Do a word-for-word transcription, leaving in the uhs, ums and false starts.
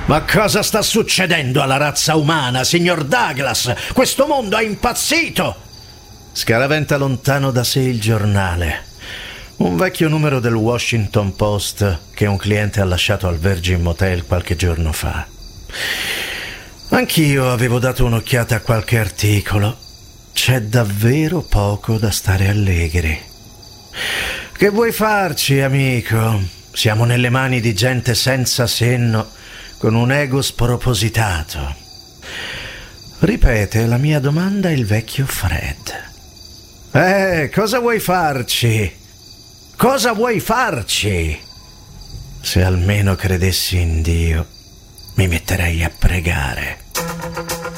Ma cosa sta succedendo alla razza umana, signor Douglas? Questo mondo è impazzito! Scaraventa lontano da sé il giornale. Un vecchio numero del Washington Post che un cliente ha lasciato al Virgin Motel qualche giorno fa. Anch'io avevo dato un'occhiata a qualche articolo. C'è davvero poco da stare allegri. Che vuoi farci, amico? Siamo nelle mani di gente senza senno, con un ego spropositato. Ripete la mia domanda il vecchio Fred. Eh, cosa vuoi farci? Cosa vuoi farci? Se almeno credessi in Dio, mi metterei a pregare.